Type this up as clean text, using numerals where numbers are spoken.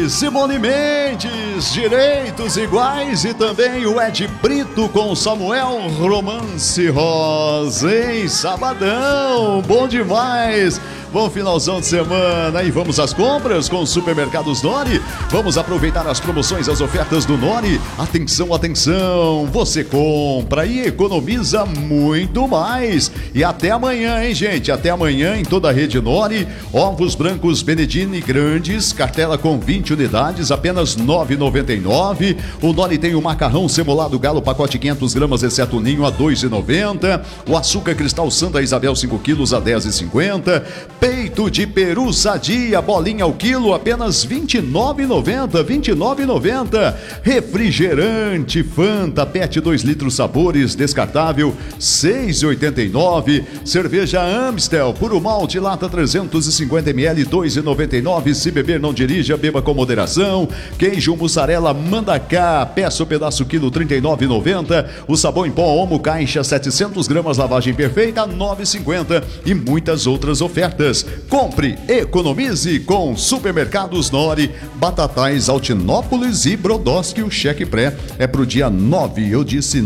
Simone Mendes, Direitos Iguais, e também o Ed Brito com Samuel Romance Rosa, hein? Sabadão, bom demais! Bom finalzão de semana e vamos às compras com Supermercados Nori. Vamos aproveitar as promoções, as ofertas do Nori. Atenção, atenção, você compra e economiza muito mais. E até amanhã, hein, gente? Até amanhã em toda a rede Nori. Ovos brancos Benedini grandes, cartela com 20 unidades, apenas R$ 9,99. O Nori tem o macarrão semolado Galo, pacote 500 gramas, exceto o ninho, a R$ 2,90. O açúcar cristal Santa Isabel 5 quilos, a R$ 10,50. Peito de peru sadia, bolinha ao quilo, apenas R$ 29,90, R$ 29,90. Refrigerante Fanta PET 2 litros sabores, descartável, R$ 6,89. Cerveja Amstel, puro malte, lata 350 ml, R$ 2,99. Se beber, não dirija, beba com moderação. Queijo mussarela Mandacá, peça o pedaço quilo, R$ 39,90. O sabão em pó Omo caixa 700 gramas, lavagem perfeita, R$ 9,50. E muitas outras ofertas. Compre, economize com Supermercados Nori. Batatais Altinópolis e Brodowski, o cheque pré é pro dia 9, eu disse